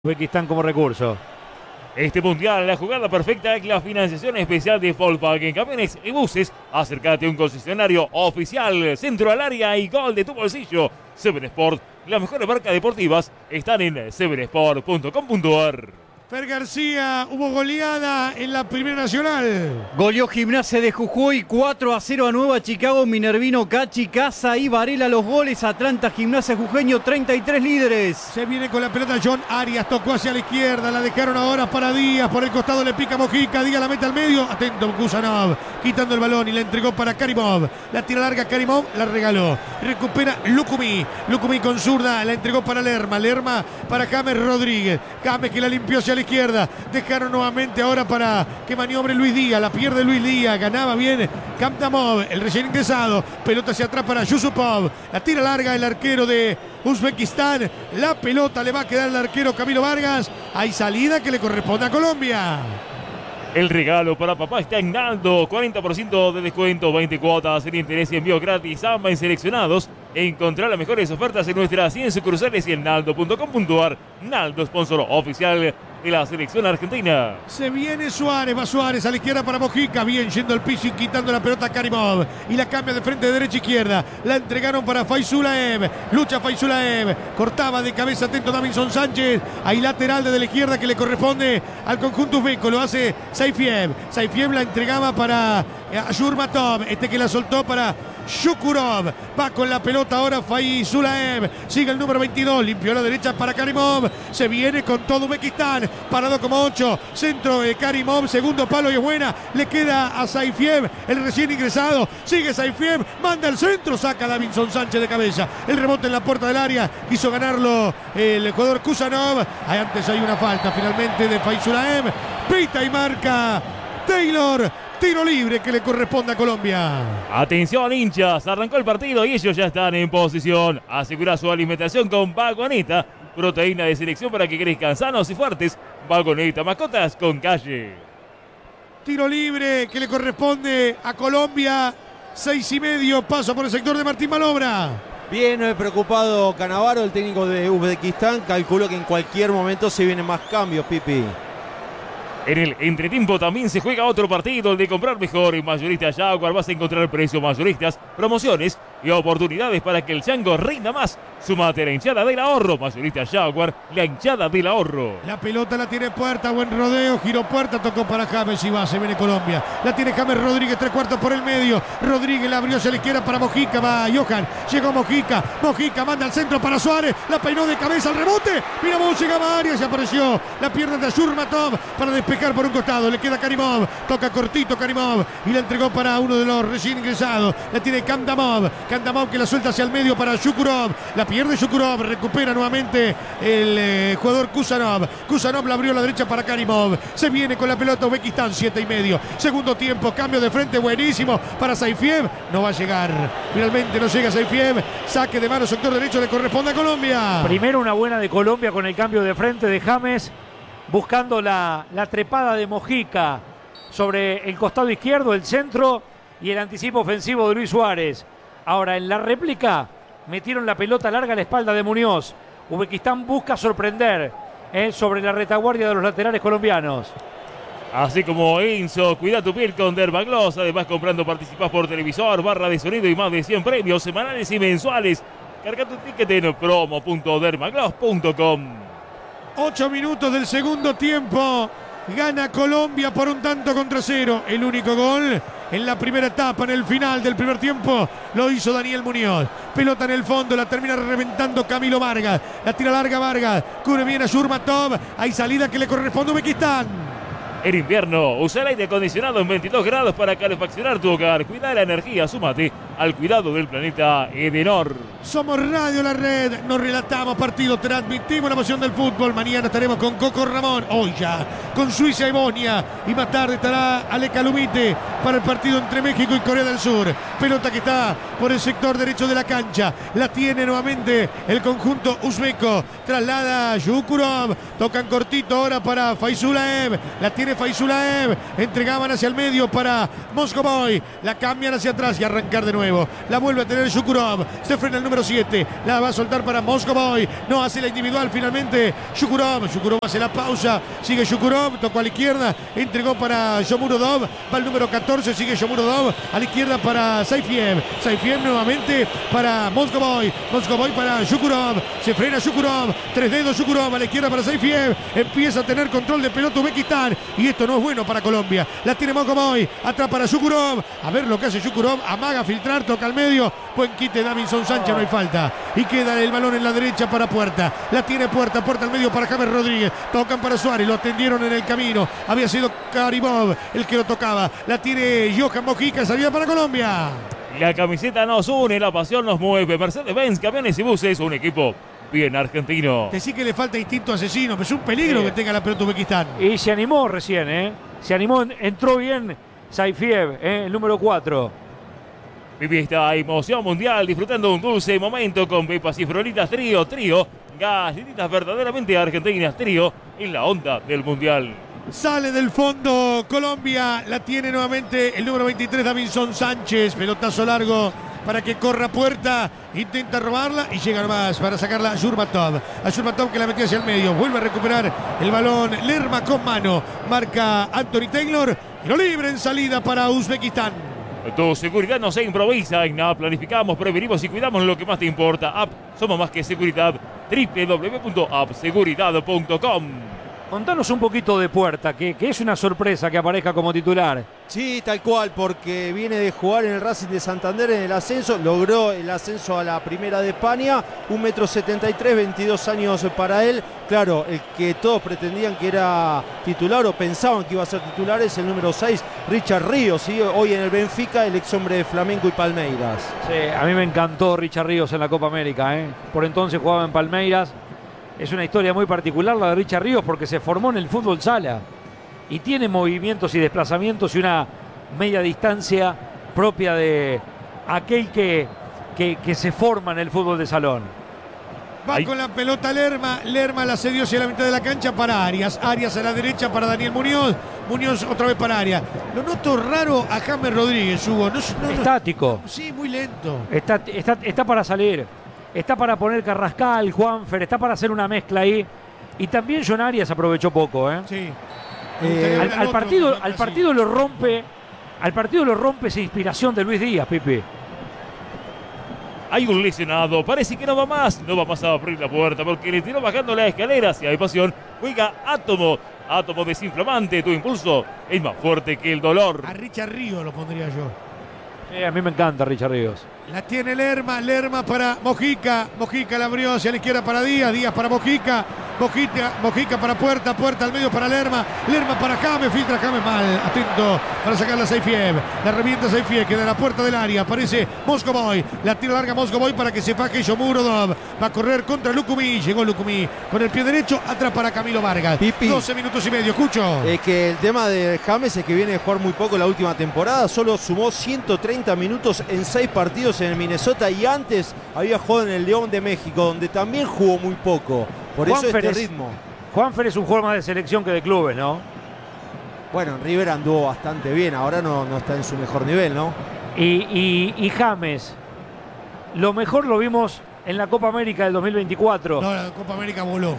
Uzbekistán como recurso. Este mundial, la jugada perfecta es la financiación especial de Volkswagen Camiones y Buses. Acércate a un concesionario oficial, centro al área y gol de tu bolsillo. Seven Sport, las mejores marcas deportivas están en sevensport.com.ar. Fer García, hubo goleada en la Primera Nacional. Goleó Gimnasia de Jujuy 4-0 a Nueva Chicago. Minervino, Cachi, Casa y Varela los goles. Atlanta, Gimnasia Jujeño, 33 líderes. Se viene con la pelota John Arias, tocó hacia la izquierda, la dejaron ahora para Díaz, por el costado le pica Mojica, Díaz la mete al medio, atento Kusanov, quitando el balón y la entregó para Karimov. La tira larga Karimov, la regaló. Recupera Lukumi con zurda, la entregó para Lerma para James Rodríguez. James que la limpió hacia la izquierda, dejaron nuevamente ahora para que maniobre Luis Díaz, la pierde Luis Díaz, ganaba bien Kamdamov, el recién ingresado, pelota hacia atrás para Yusupov, la tira larga el arquero de Uzbekistán, la pelota le va a quedar al arquero Camilo Vargas, hay salida que le corresponde a Colombia. El regalo para papá está en Naldo, 40% de descuento, 20 cuotas sin interés y envío gratis, ambas en seleccionados. Encontrar las mejores ofertas en nuestras 100 sucursales y en naldo.com.ar. Naldo, sponsor oficial de la selección argentina. Se viene Suárez, va Suárez a la izquierda para Mojica, bien yendo al piso y quitando la pelota a Karimov. Y la cambia de frente de derecha a izquierda. La entregaron para Faizulaev. Lucha Faizulaev. Cortaba de cabeza atento Davinson Sánchez. Hay lateral desde la izquierda que le corresponde al conjunto uzbeco. Lo hace Saifiev. Saifiev la entregaba para Yurmatov. Este que la soltó para Shukurov, va con la pelota ahora Faizulaev, sigue el número 22, limpió la derecha para Karimov, se viene con todo Uzbekistán, parado como 8, centro de Karimov, segundo palo y es buena, le queda a Saifiev, el recién ingresado, sigue Saifiev, manda el centro, saca a Davinson Sánchez de cabeza, el rebote en la puerta del área, quiso ganarlo el jugador Kusanov, antes hay una falta finalmente de Faizulaev, pita y marca Taylor. Tiro libre que le corresponde a Colombia. Atención hinchas, arrancó el partido y ellos ya están en posición. Asegura su alimentación con Vagoneta, proteína de selección para que crezcan sanos y fuertes. Vagoneta, mascotas con calle. Tiro libre que le corresponde a Colombia. 6:30, paso por el sector de Martín Malobra. Bien preocupado Canavaro, el técnico de Uzbekistán. Calculó que en cualquier momento se vienen más cambios, Pipi. En el entretiempo también se juega otro partido, el de comprar mejor en Mayoristas Jaguar. Vas a encontrar precios mayoristas, promociones y oportunidades para que el chango rinda más. Sumate a la hinchada del ahorro. Mayoristas Jaguar, la hinchada del ahorro. La pelota la tiene Puerta, buen rodeo, giró Puerta, tocó para James y va, se viene Colombia. La tiene James Rodríguez, 3/4 por el medio. Rodríguez la abrió hacia la izquierda para Mojica, va Johan, llegó Mojica, manda al centro para Suárez, la peinó de cabeza al rebote. Mira vos, llegaba Arias y apareció. La pierna de Yurmatov para despejar por un costado, le queda Karimov, toca cortito Karimov y la entregó para uno de los recién ingresados. La tiene Kamdamov que la suelta hacia el medio para Shukurov, la pierde Shukurov, recupera nuevamente el jugador Kusanov la abrió a la derecha para Karimov, se viene con la pelota Uzbekistán, 7:30, segundo tiempo, cambio de frente buenísimo para Saifiev, no va a llegar, finalmente no llega Saifiev, saque de mano sector derecho, le corresponde a Colombia. Primero una buena de Colombia con el cambio de frente de James, buscando la trepada de Mojica sobre el costado izquierdo, el centro y el anticipo ofensivo de Luis Suárez. Ahora en la réplica metieron la pelota larga a la espalda de Muñoz. Uzbekistán busca sorprender sobre la retaguardia de los laterales colombianos. Así como Enzo, cuida tu piel con Dermagloss. Además, comprando participás por televisor, barra de sonido y más de 100 premios semanales y mensuales. Carga tu ticket en promo.dermagloss.com. 8 minutos del segundo tiempo. Gana Colombia por 1-0. El único gol en la primera etapa, en el final del primer tiempo, lo hizo Daniel Muñoz. Pelota en el fondo, la termina reventando Camilo Vargas. La tira larga Vargas. Cubre bien a Yurmatov. Hay salida que le corresponde a Uzbekistán. En invierno, usa el aire acondicionado en 22 grados para calefaccionar tu hogar. Cuida la energía, súmate al cuidado del planeta Edenor. Somos Radio La Red, nos relatamos partidos, transmitimos la emoción del fútbol. Mañana estaremos con Coco Ramón, hoy ya, con Suiza y Bosnia. Y más tarde estará Ale Calumite para el partido entre México y Corea del Sur. Pelota que está por el sector derecho de la cancha. La tiene nuevamente el conjunto uzbeco. Traslada Shukurov, tocan cortito ahora para Faizulaev. La tiene Faizulaev, entregaban hacia el medio para Moscovoy. La cambian hacia atrás y arrancar de nuevo. nuevo. La vuelve a tener Shukurov. Se frena el número 7. La va a soltar para Moscovoy. No hace la individual finalmente. Shukurov hace la pausa. Sigue Shukurov. Tocó a la izquierda. Entregó para Shomurodov. Va el número 14. Sigue Shomurodov. A la izquierda para Saifiev. Saifiev nuevamente para Moscovoy. Moscovoy para Shukurov. Se frena Shukurov. 3 dedos Shukurov. A la izquierda para Saifiev. Empieza a tener control de pelota Uzbekistán. Y esto no es bueno para Colombia. La tiene Moscovoy. Atrás para Shukurov. A ver lo que hace Shukurov. Amaga, filtrar, toca al medio. Buen quite Davinson Sánchez, no hay falta. Y queda el balón en la derecha para Puerta. La tiene Puerta al medio para James Rodríguez. Tocan para Suárez, lo atendieron en el camino. Había sido Karimov el que lo tocaba. La tiene Johan Mojica, salida para Colombia. La camiseta nos une, la pasión nos mueve. Mercedes-Benz, camiones y buses, un equipo bien argentino. Decir que le falta instinto asesino, pero es un peligro que tenga la pelota Uzbekistán. Y se animó recién, Se animó, entró bien Saifiev, el número 4. Viví esta emoción mundial disfrutando un dulce momento con Pepas y Frolitas Trío, galletitas verdaderamente argentinas, Trío, en la onda del mundial. Sale del fondo Colombia, la tiene nuevamente el número 23 Davinson Sánchez, pelotazo largo para que corra Puerta, intenta robarla y llega más para sacarla a Yurmatov. A Yurmatov que la metió hacia el medio, vuelve a recuperar el balón Lerma con mano, marca Anthony Taylor, tiro libre en salida para Uzbekistán. Tu seguridad no se improvisa, en NAP planificamos, prevenimos y cuidamos lo que más te importa. App, somos más que seguridad, www.appseguridad.com. Contanos un poquito de Puerta, que es una sorpresa que aparezca como titular. Sí, tal cual, porque viene de jugar en el Racing de Santander en el ascenso, logró el ascenso a la Primera de España, 1,73 m, 22 años para él. Claro, el que todos pretendían que era titular o pensaban que iba a ser titular es el número 6, Richard Ríos, ¿sí? Hoy en el Benfica, el ex hombre de Flamengo y Palmeiras. Sí, a mí me encantó Richard Ríos en la Copa América, Por entonces jugaba en Palmeiras. Es una historia muy particular la de Richard Ríos porque se formó en el fútbol sala y tiene movimientos y desplazamientos y una media distancia propia de aquel que se forma en el fútbol de salón. Va con la pelota Lerma la cedió hacia la mitad de la cancha para Arias a la derecha para Daniel Muñoz otra vez para Arias. Lo noto raro a James Rodríguez, Hugo. Estático. Sí, muy lento. Está para salir. Está para poner Carrascal, Juanfer, está para hacer una mezcla ahí. Y también John Arias aprovechó poco, Sí. Al partido lo rompe esa inspiración de Luis Díaz, Pipi. Hay un lesionado, parece que no va más a abrir la puerta porque le tiró bajando la escalera. Si hay pasión, juega Átomo desinflamante, tu impulso es más fuerte que el dolor. A Richard Ríos lo pondría yo. A mí me encanta Richard Ríos. La tiene Lerma para Mojica la abrió hacia la izquierda para Díaz para Mojica para Puerta al medio para Lerma para James, filtra James mal, atento para sacarla Saifiev, la revienta Saifiev, queda en la puerta del área, aparece Moscovoy, la tira larga Moscovoy para que se faje Shomurodov, va a correr contra Lukumi, llegó Lukumi con el pie derecho, atrás para Camilo Vargas. Pipi, 12 minutos y medio, escucho. Que el tema de James es que viene de jugar muy poco la última temporada, solo sumó 130 minutos en 6 partidos en el Minnesota y antes había jugado en el León de México, donde también jugó muy poco. Por eso este ritmo. Juanfer es un jugador más de selección que de clubes, ¿no? Bueno, en River anduvo bastante bien, ahora no está en su mejor nivel, ¿no? Y James, lo mejor lo vimos en la Copa América del 2024. No, la Copa América voló.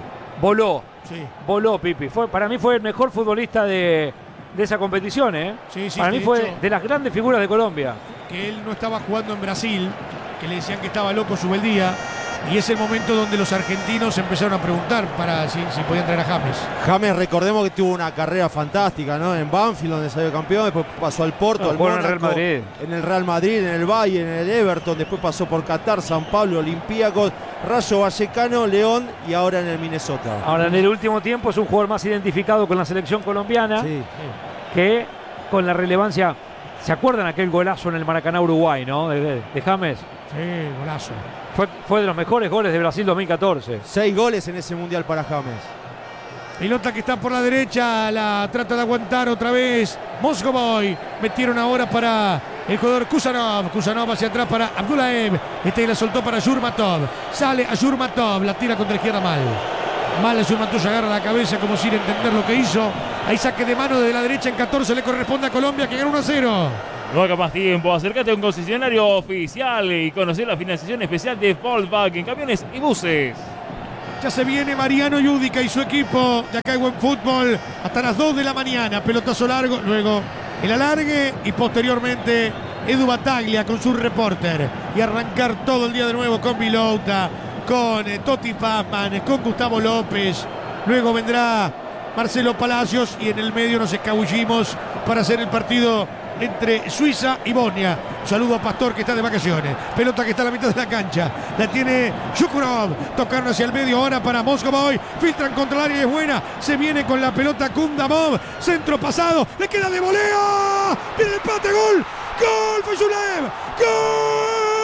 Sí. Voló, Pipi. Para mí fue el mejor futbolista de esa competición, Sí, para mí fue de las grandes figuras de Colombia. Que él no estaba jugando en Brasil, que le decían que estaba loco Subeldía. Y es el momento donde los argentinos empezaron a preguntar para si podían traer a James. James, recordemos que tuvo una carrera fantástica, ¿no? En Banfield, donde salió campeón, después pasó al Porto, al Mónaco, en el Real Madrid, en el Bayern, en el Everton, después pasó por Qatar, San Pablo, Olympiacos, Rayo Vallecano, León y ahora en el Minnesota. Ahora en el último tiempo es un jugador más identificado con la selección colombiana que con la relevancia. ¿Se acuerdan aquel golazo en el Maracaná, Uruguay, no? De James. Sí, golazo. Fue de los mejores goles de Brasil 2014. 6 goles en ese mundial para James. Pelota que está por la derecha, la trata de aguantar otra vez Moscovoy. Metieron ahora para el jugador Kusanov hacia atrás para Abdullaev. La soltó para Yurmatov. Sale a Yurmatov, la tira contra la izquierda mal a Yurmatov, se agarra la cabeza como sin entender lo que hizo. Ahí saque de mano de la derecha en 14, le corresponde a Colombia que gana 1-0. No haga más tiempo, acércate a un concesionario oficial y conocer la financiación especial de Volkswagen Camiones y Buses. Ya se viene Mariano Yudica y su equipo de acá en Buen Fútbol hasta las 2 de la mañana. Pelotazo largo, luego el alargue y posteriormente Edu Bataglia con su reporter. Y arrancar todo el día de nuevo con Vilouta, con Toti Pazman, con Gustavo López. Luego vendrá Marcelo Palacios y en el medio nos escabullimos para hacer el partido entre Suiza y Bosnia. Saludo a Pastor, que está de vacaciones. Pelota que está a la mitad de la cancha. La tiene Shukurov. Tocaron hacia el medio ahora para Moscovoy. Filtran contra el área y es buena. Se viene con la pelota Kundamov. Centro pasado. Le queda de volea. Viene el empate. Gol. Gol. Fayzullaev. Gol.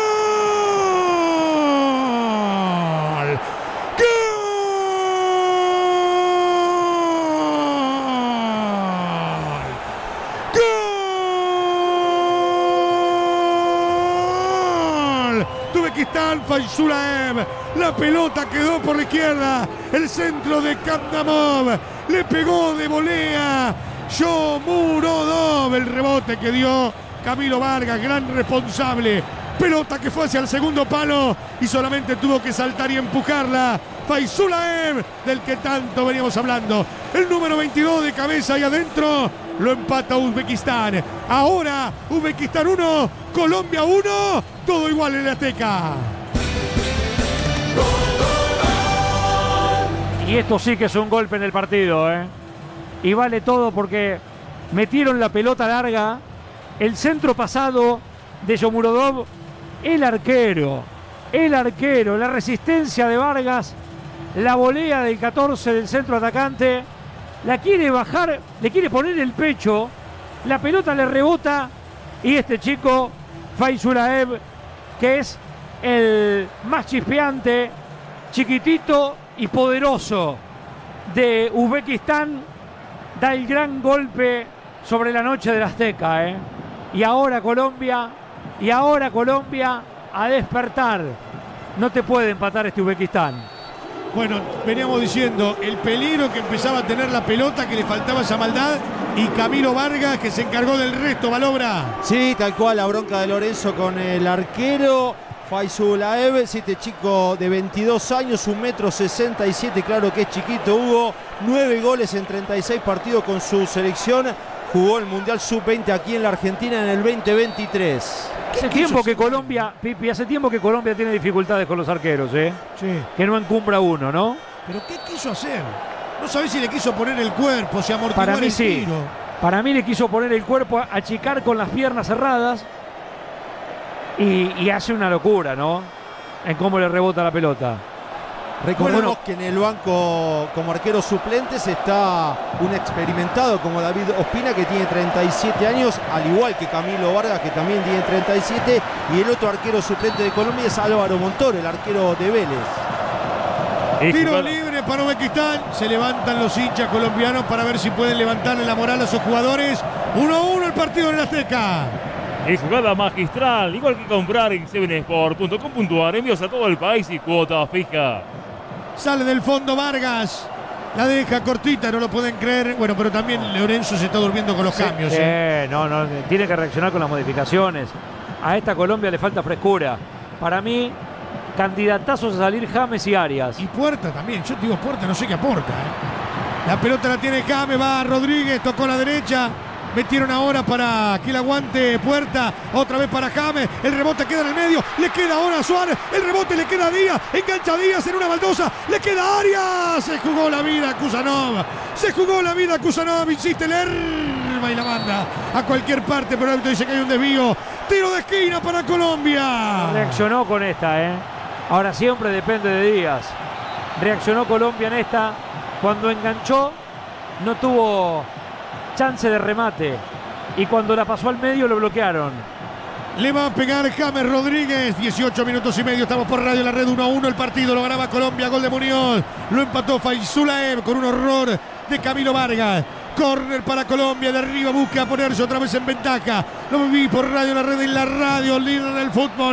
Fayzullaev, la pelota quedó por la izquierda, el centro de Kundamov, le pegó de volea Shomurodov, el rebote que dio Camilo Vargas, gran responsable, pelota que fue hacia el segundo palo y solamente tuvo que saltar y empujarla Fayzullaev, del que tanto veníamos hablando, el número 22 de cabeza y adentro, lo empata Uzbekistán. Ahora Uzbekistán 1, Colombia 1, todo igual en la Azteca. Y esto sí que es un golpe en el partido, ¿eh? Y vale todo porque metieron la pelota larga, el centro pasado de Shomurodov, el arquero, la resistencia de Vargas, la volea del 14 del centro atacante, la quiere bajar, le quiere poner el pecho, la pelota le rebota y este chico, Fayzullaev, que es el más chispeante, chiquitito y poderoso de Uzbekistán, da el gran golpe sobre la noche del Azteca, ¿eh? Y ahora Colombia a despertar. No te puede empatar este Uzbekistán. Bueno, veníamos diciendo el peligro que empezaba a tener la pelota, que le faltaba esa maldad, y Camilo Vargas que se encargó del resto, Balobra. Sí, tal cual, la bronca de Lorenzo con el arquero. Fayzullaev, este chico de 22 años, 1,67 m, claro que es chiquito, Hugo, 9 goles en 36 partidos con su selección, jugó el Mundial Sub-20 aquí en la Argentina en el 2023. Hace tiempo que Colombia, Pipi, tiene dificultades con los arqueros, ¿eh? Sí. Que no encumbra uno, ¿no? ¿Pero qué quiso hacer? No sabés si le quiso poner el cuerpo, si amortiguó Para mí el sí. tiro. Para mí le quiso poner el cuerpo, achicar con las piernas cerradas. Y hace una locura, ¿no? En cómo le rebota la pelota. Recordemos que en el banco como arquero suplentes está un experimentado como David Ospina, que tiene 37 años, al igual que Camilo Vargas, que también tiene 37, y el otro arquero suplente de Colombia es Álvaro Montoro, el arquero de Vélez. Tiro libre para Uzbekistán. Se levantan los hinchas colombianos para ver si pueden levantarle la moral a sus jugadores. 1-1 el partido en el Azteca. Es jugada magistral, igual que comprar en 7sport.com.ar, envíos a todo el país y cuota fija. Sale del fondo Vargas, la deja cortita, no lo pueden creer. Bueno, pero también Lorenzo se está durmiendo con los cambios. No, tiene que reaccionar con las modificaciones. A esta Colombia le falta frescura. Para mí, candidatazos a salir James y Arias. Y Puerta también, yo digo Puerta, no sé qué aporta. La pelota la tiene James, va Rodríguez, tocó a la derecha. Metieron ahora para que la aguante Puerta. Otra vez para James. El rebote queda en el medio. Le queda ahora a Suárez. El rebote le queda a Díaz. Engancha a Díaz en una baldosa. Le queda a Arias. Se jugó la vida Kusanov. Insiste Lerma y la manda a cualquier parte. Pero el árbitro dice que hay un desvío. Tiro de esquina para Colombia. Reaccionó con esta, ¿eh? Ahora siempre depende de Díaz. Reaccionó Colombia en esta. Cuando enganchó, no tuvo chance de remate, y cuando la pasó al medio lo bloquearon. Le va a pegar James Rodríguez. 18 minutos y medio, estamos por Radio La Red. 1-1 el partido, lo ganaba Colombia, gol de Muñoz, lo empató Fayzullaev con un horror de Camilo Vargas. Córner para Colombia, de arriba busca ponerse otra vez en ventaja. Lo viví por Radio La Red, en la radio líder del fútbol.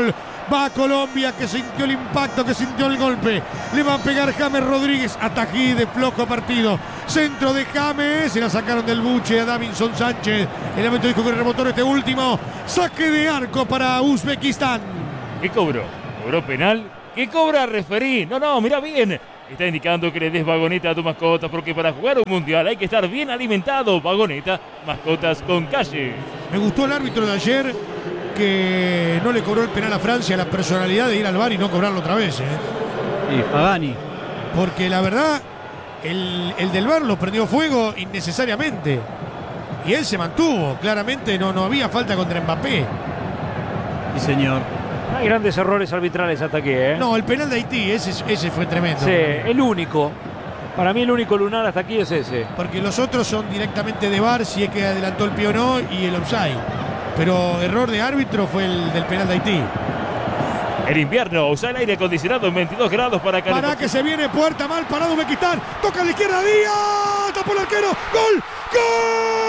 Va Colombia, que sintió el impacto, que sintió el golpe. Le va a pegar James Rodríguez. Atají de flojo partido. Centro de James. Se la sacaron del buche a Davinson Sánchez. El árbitro dijo que rebotó este último. Saque de arco para Uzbekistán. ¿Qué cobró? ¿Cobró penal? ¿Qué cobra referí? No, mira bien. Está indicando que le des vagoneta a tu mascota porque para jugar un mundial hay que estar bien alimentado. Vagoneta, mascotas con calle. Me gustó el árbitro de ayer que no le cobró el penal a Francia, la personalidad de ir al VAR y no cobrarlo otra vez. Y Pagani. Porque la verdad, el del VAR lo prendió fuego innecesariamente. Y él se mantuvo. Claramente no había falta contra Mbappé. Sí, señor. Hay grandes errores arbitrales hasta aquí, ¿eh? No, el penal de Haití, ese fue tremendo. Sí, el único. Para mí el único lunar hasta aquí es ese. Porque los otros son directamente de VAR, si es que adelantó el pie o no, y el offside. Pero error de árbitro fue el del penal de Haití. En invierno, usa el aire acondicionado en 22 grados para calentar. Para que se viene puerta mal parado Uzbekistán. Toca a la izquierda Díaz. Tapó el arquero. ¡Gol! ¡Gol!